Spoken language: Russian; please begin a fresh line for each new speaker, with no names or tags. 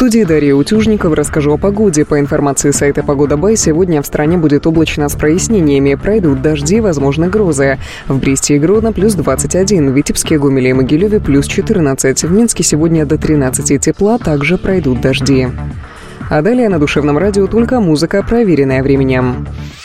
студии Дарья Утюжникова расскажу о погоде. По информации сайта «Погода.бай», сегодня в стране будет облачно с прояснениями. Пройдут дожди, возможны грозы. В Бресте и Гродно плюс 21, в Витебске, Гомеле и Могилеве плюс 14. В Минске сегодня до 13 тепла, также пройдут дожди. А далее на Душевном радио только музыка, проверенная временем.